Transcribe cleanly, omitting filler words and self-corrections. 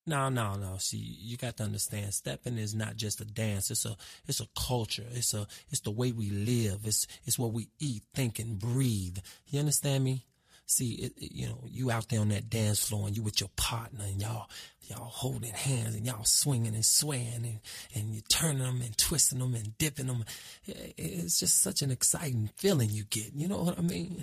No, no, no. See, you got to understand, stepping is not just a dance. It's a culture. It's the way we live. It's what we eat, think, and breathe. You understand me? See, you out there on that dance floor and you with your partner and y'all holding hands and y'all swinging and swaying and you turning them and twisting them and dipping them. It's just such an exciting feeling you get. You know what I mean?